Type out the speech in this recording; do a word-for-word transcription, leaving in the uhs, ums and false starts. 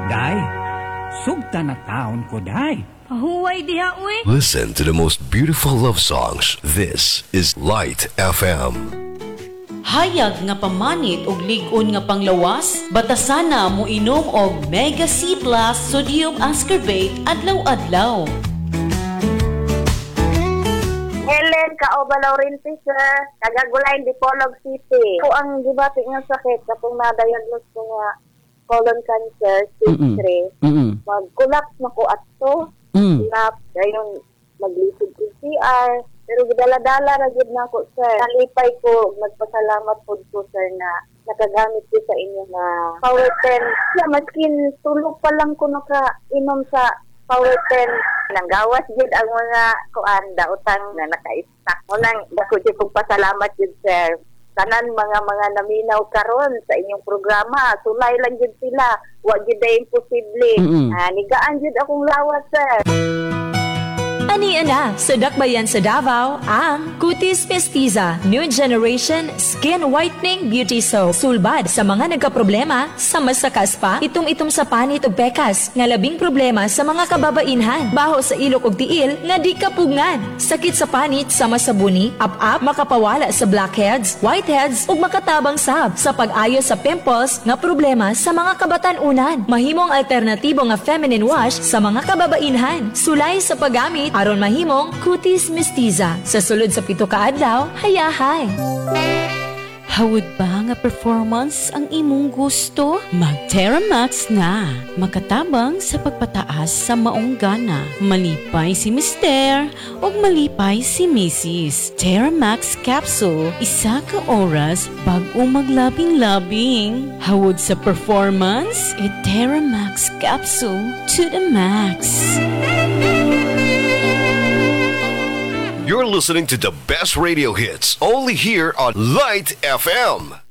Day, sugta na taon ko, day. Pahuway diha, uy. Listen to the most beautiful love songs. This is Light F M. Hayag nga pamanit og lig-on nga panglawas, batasana mo inom og Mega C Plus Sodium Ascorbate adlaw-adlaw. Helen, Kaobalaw Rinti, sir. Nagagulayin di Polog City. Ko ang gibati nga sakit kapag na-diagnose ko nga colon cancer, stage three. Mm-mm. Mag-collapse na ko ato. Mm. Collapse. Ngayon, mag-lisod ko C R. Pero gidala-dala ra gid na ko, sir. Nalipay ko, magpasalamat po ko, sir, na nakagamit ko sa inyo na Power ten. Yeah, maskin tulog pa lang ko naka-inom sa Power ten. Nanggawas gid ang mga kuan daotang na naka-stack. Unang dako jud kong pasalamat jud, sir. Tanan mga mga naminaw karon sa inyong programa, sulay lang jud sila. Wa jud ay imposible. Mm-mm. Ah, nigaan jud akong lawas, sir. Ani ana, sa dakbayan sa Davao, ang Cutis Mestiza New Generation Skin Whitening Beauty Soap. Sulbad sa mga nagkaproblema sa masakas pa, itom-itom sa panit ug pekas, nga labing problema sa mga kababainhan, baho sa ilok ug tiil nga di kapugngan, sakit sa panit sa masabuni, up-up, makapawala sa blackheads, whiteheads ug makatabang sab sa pag-ayo sa pimples nga problema sa mga kabatan-unan. Mahimong alternatibo nga feminine wash sa mga kababainhan. Sulay sa paggamit aron mahimong Cutis Mestiza. Sa sulod sa pito ka adlaw, hayahay. Hawod ba nga performance ang imong gusto? Mag-Teramax na. Makatabang sa pagpataas sa maong gana. Malipay si Mister o malipay si Missus Teramax Capsule. Isa ka oras bago maglabing-labing. Hawod sa performance, i-Teramax Capsule to the max. You're listening to the best radio hits only here on Light F M.